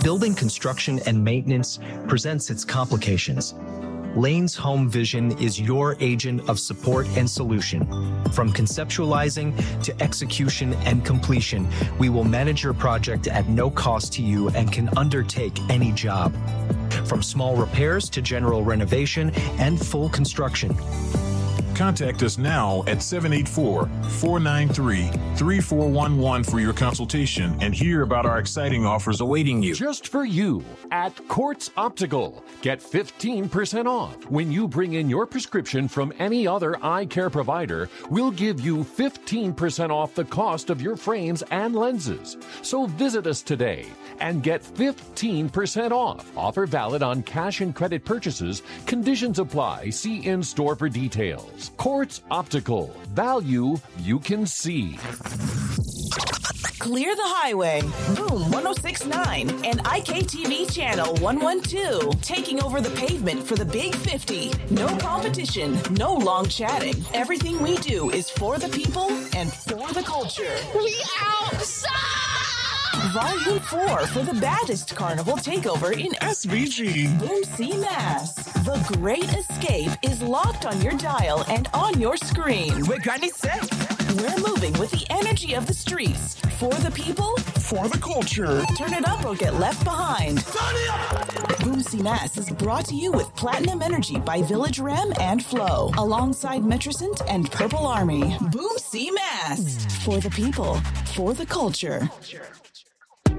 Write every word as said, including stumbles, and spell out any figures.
building construction and maintenance presents its complications. Lane's Home Vision is your agent of support and solution. From conceptualizing to execution and completion, we will manage your project at no cost to you and can undertake any job. From small repairs to general renovation and full construction. Contact us now at seven eight four, four nine three, three four one one for your consultation and hear about our exciting offers awaiting you. Just for you at Quartz Optical. Get fifteen percent off. When you bring in your prescription from any other eye care provider, we'll give you fifteen percent off the cost of your frames and lenses. So visit us today and get fifteen percent off. Offer valid on cash and credit purchases. Conditions apply. See in-store for details. Quartz Optical. Value you can see. Clear the highway. Boom one oh six point nine and I K T V channel one twelve. Taking over the pavement for the Big fifty. No competition, no long chatting. Everything we do is for the people and for the culture. We outside! Volume four for the baddest carnival takeover in S V G. Boom C Mass. The Great Escape is locked on your dial and on your screen. We're gonna say We're moving with the energy of the streets. For the people, for the culture. Turn it up or get left behind. Turn it up! Boom C Mass is brought to you with Platinum Energy by Village Rem and Flow, alongside Metrocent and Purple Army. Boom C Mass. For the people, for the culture.